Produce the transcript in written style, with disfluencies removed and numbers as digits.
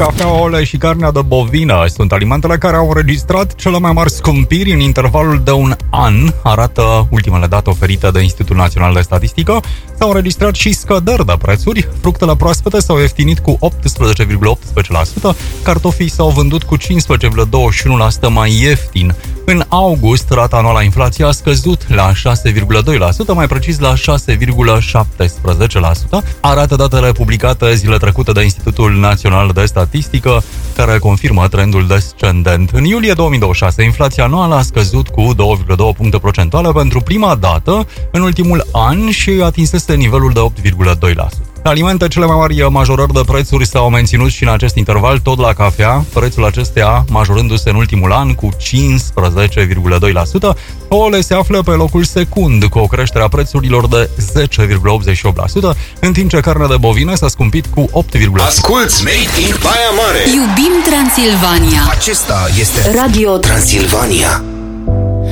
cafea, ouăle și carnea de bovină sunt alimentele care au înregistrat cele mai mari scumpiri în intervalul de un an, arată ultimele date oferite de Institutul Național de Statistică. S-au înregistrat și scăderi de prețuri. Fructele proaspete s-au ieftinit cu 18,18%, cartofii s-au vândut cu 15,21% mai ieftin. În august, rata anuală a inflației a scăzut la 6,2%, mai precis la 6,17%, arată datele publicate zile trecute de Institutul Național de Statistică, care confirmă trendul descendent. În iulie 2026, inflația anuală a scăzut cu 2,2 puncte procentuale pentru prima dată în ultimul an și atinsese nivelul de 8,2%. Alimente, cele mai mari majorări de prețuri s-au menținut și în acest interval, tot la cafea, prețul acesteia majorându-se în ultimul an cu 15,2%. Ouăle se află pe locul secund, cu o creștere a prețurilor de 10,88%, în timp ce carnea de bovină s-a scumpit cu 8,8%. Asculți Made in Baia Mare! Iubim Transilvania! Acesta este Radio Transilvania.